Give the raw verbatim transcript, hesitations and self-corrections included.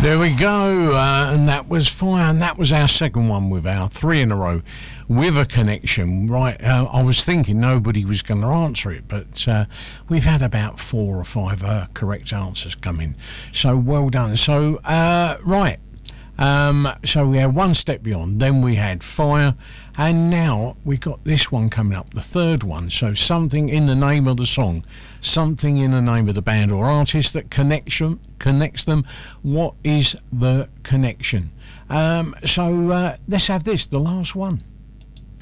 There we go, uh, and that was fire, and that was our second one with our three in a row with a connection. Right, uh, I was thinking nobody was going to answer it, but uh, we've had about four or five uh, correct answers come in, so well done. So, uh, right, um, so we had One Step Beyond, then we had Fire, and now we got this one coming up, the third one. So something in the name of the song, something in the name of the band or artist that connection connects them. What is the connection? Um, so uh, let's have this, the last one.